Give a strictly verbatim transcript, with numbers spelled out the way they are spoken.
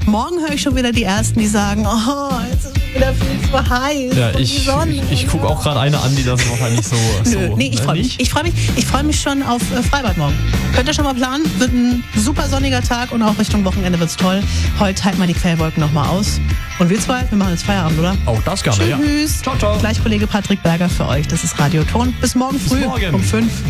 Morgen höre ich schon wieder die Ersten, die sagen, oh, jetzt ist es wieder viel zu heiß. Ja, und ich, die Sonne. ich, ich gucke auch gerade eine an, die das wahrscheinlich so... so Nö, nee, ich ne, freue mich. nicht? Ich freue mich, ich freu mich schon auf äh, Freibad morgen. Könnt ihr schon mal planen? Wird ein super sonniger Tag und auch Richtung Wochenende wird's toll. Heute halten wir die Quellwolken nochmal aus. Und wir zwei, wir machen jetzt Feierabend, oder? Auch das gerne, ja. Tschüss. Ciao, ciao. Gleich Kollege Patrick Berger für euch. Das ist Radio Ton. Bis morgen früh morgen. um fünf.